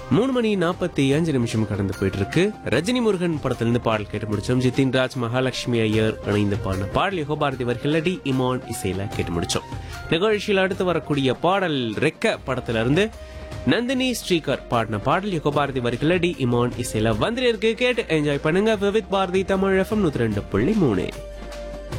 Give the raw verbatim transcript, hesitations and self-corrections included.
மூணு மணி நாற்பத்தி அஞ்சு நிமிஷம் கடந்து போயிட்டு இருக்கு. ரஜினி முருகன் படத்திலிருந்து பாடல் கேட்டு முடிச்சோம். ஜிதின் ராஜ், மகாலட்சுமி ஐயர் இணைந்து பாடின பாடல் யுகபாரதி வர்களடி இமான் இசையில கேட்டு முடிச்சோம். நிகழ்ச்சியில் அடுத்து வரக்கூடிய பாடல் ரெக்க படத்திலிருந்து நந்தினி ஸ்ரீகர் பாடின பாடல் யுகபாரதி வர்களடி இமான் இசையில வந்து இருக்கு. கேட்டு என்ஜாய் பண்ணுங்க. விவித் பாரதி தமிழ் எஃப்எம் நூத்தி ரெண்டு புள்ளி மூணு.